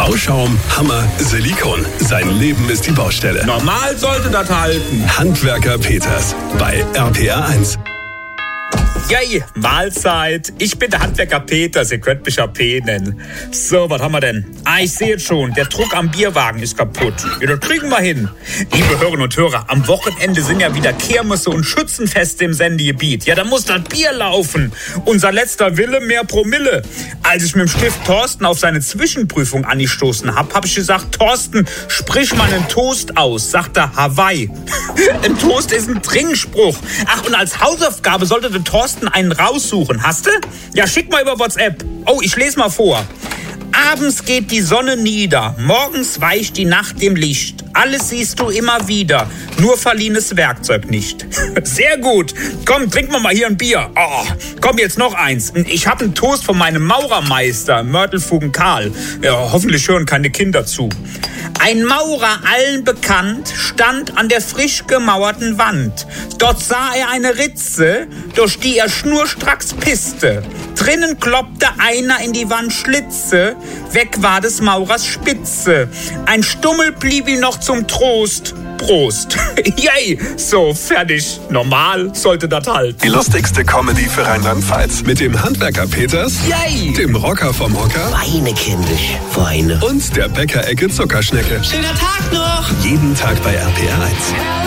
Bauschaum, Hammer, Silikon. Sein Leben ist die Baustelle. Normal sollte das halten. Handwerker Peters bei RPR 1. Yay, Mahlzeit. Ich bin der Handwerker Peters, ihr könnt mich AP nennen. So, was haben wir denn? Ich sehe es schon, der Druck am Bierwagen ist kaputt. Ja, das kriegen wir hin. Liebe Hörerinnen und Hörer, am Wochenende sind ja wieder Kirmesse und Schützenfeste im Sendegebiet. Ja, da muss das Bier laufen. Unser letzter Wille, mehr Promille. Als ich mit dem Stift Thorsten auf seine Zwischenprüfung angestoßen habe ich gesagt, Thorsten, sprich mal einen Toast aus. Sagt er, Hawaii. Ein Toast ist ein Trinkspruch. Ach, und als Hausaufgabe sollte der Thorsten einen raussuchen. Hast du? Ja, schick mal über WhatsApp. Oh, ich lese mal vor. Abends geht die Sonne nieder, morgens weicht die Nacht im Licht. Alles siehst du immer wieder, nur verliehenes Werkzeug nicht. Sehr gut. Komm, trinken wir mal hier ein Bier. Oh, komm, jetzt noch eins. Ich habe einen Toast von meinem Maurermeister, Mörtelfugen Karl. Ja, hoffentlich hören keine Kinder zu. Ein Maurer, allen bekannt, stand an der frisch gemauerten Wand. Dort sah er eine Ritze, durch die er schnurstracks pisste. Drinnen kloppte einer in die Wand Schlitze, weg war des Maurers Spitze. Ein Stummel blieb ihm noch zum Trost. Prost. Yay, so, fertig. Normal sollte das halten. Die lustigste Comedy für Rheinland-Pfalz. Mit dem Handwerker Peters, Yay, dem Rocker vom Hocker Weine, kindisch, Weine. und der Bäckerecke Zuckerschnecke. Schöner Tag noch! Jeden Tag bei RPR 1.